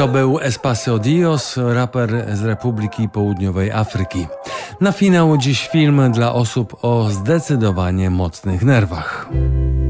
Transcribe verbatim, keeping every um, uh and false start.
To był Espacio Dios, raper z Republiki Południowej Afryki. Na finał dziś film dla osób o zdecydowanie mocnych nerwach.